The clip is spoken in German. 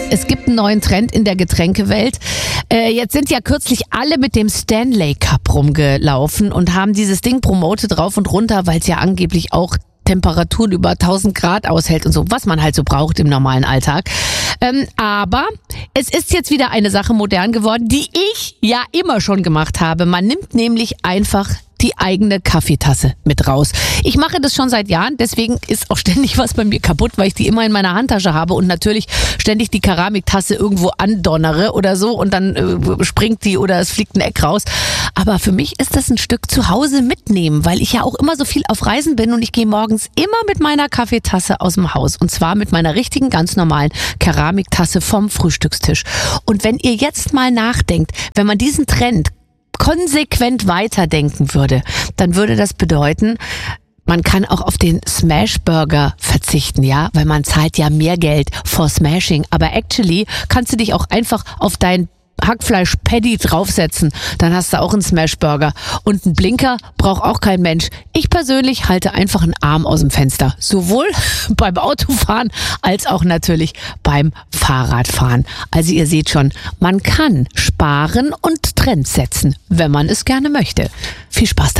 Es gibt einen neuen Trend in der Getränkewelt. Jetzt sind ja kürzlich alle mit dem Stanley Cup rumgelaufen und haben dieses Ding promotet rauf und runter, weil es ja angeblich auch Temperaturen über 1000 Grad aushält und so, was man halt so braucht im normalen Alltag. Aber es ist jetzt wieder eine Sache modern geworden, die ich ja immer schon gemacht habe. Man nimmt nämlich einfach die eigene Kaffeetasse mit raus. Ich mache das schon seit Jahren, deswegen ist auch ständig was bei mir kaputt, weil ich die immer in meiner Handtasche habe und natürlich ständig die Keramiktasse irgendwo andonnere oder so und dann springt die oder es fliegt ein Eck raus. Aber für mich ist das ein Stück zu Hause mitnehmen, weil ich ja auch immer so viel auf Reisen bin und ich gehe morgens immer mit meiner Kaffeetasse aus dem Haus und zwar mit meiner richtigen, ganz normalen Keramiktasse vom Frühstückstisch. Und wenn ihr jetzt mal nachdenkt, wenn man diesen Trend konsequent weiterdenken würde, dann würde das bedeuten, man kann auch auf den Smashburger verzichten, ja, weil man zahlt ja mehr Geld for Smashing, aber actually kannst du dich auch einfach auf dein Hackfleisch-Patty draufsetzen, dann hast du auch einen Smashburger. Und einen Blinker braucht auch kein Mensch. Ich persönlich halte einfach einen Arm aus dem Fenster. Sowohl beim Autofahren als auch natürlich beim Fahrradfahren. Also ihr seht schon, man kann sparen und Trends setzen, wenn man es gerne möchte. Viel Spaß dabei.